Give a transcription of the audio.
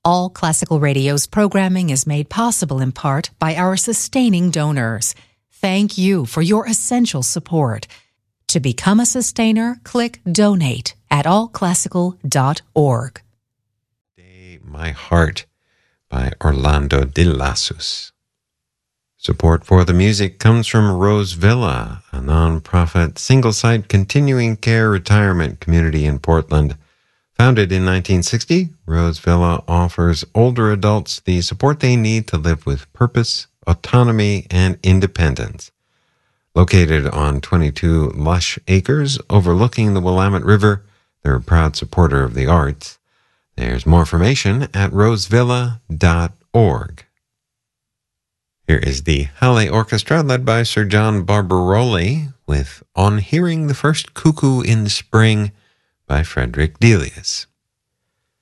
All Classical Radio's programming is made possible in part by our sustaining donors. Thank you for your essential support. To become a sustainer, click Donate at allclassical.org. My Heart by Orlando de Lassus. Support for the music comes from Rose Villa, a nonprofit single-site continuing care retirement community in Portland. Founded in 1960, Rose Villa offers older adults the support they need to live with purpose, autonomy, and independence. Located on 22 lush acres overlooking the Willamette River, they're a proud supporter of the arts. There's more information at rosevilla.org. Here is the Halle Orchestra led by Sir John Barbaroli with On Hearing the First Cuckoo in the Spring by Frederick Delius.